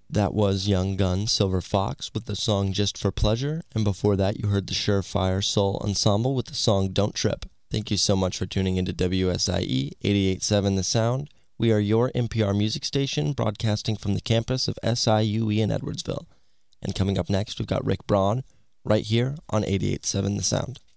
That was Young Gun Silver Fox with the song Just for Pleasure, and before that you heard the Surefire Soul Ensemble with the song Don't Trip. Thank you so much for tuning into WSIE 88.7 The Sound. We are your NPR music station, broadcasting from the campus of SIUE in Edwardsville. And coming up next, we've got Rick Braun, right here on 88.7 The Sound.